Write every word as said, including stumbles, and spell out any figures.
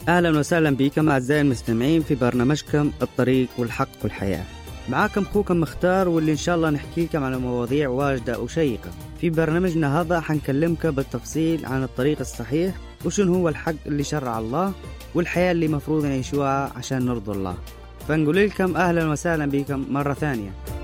أهلا وسهلا بكم أعزائي المستمعين في برنامجكم الطريق والحق والحياة. معاكم أخوكم مختار، واللي إن شاء الله نحكيكم على مواضيع واجدة وشيقة. في برنامجنا هذا حنكلمكم بالتفصيل عن الطريق الصحيح، وشن هو الحق اللي شرع الله، والحياة اللي مفروض نعيشوها عشان نرضي الله. فنقول لكم أهلا وسهلا بكم مرة ثانية.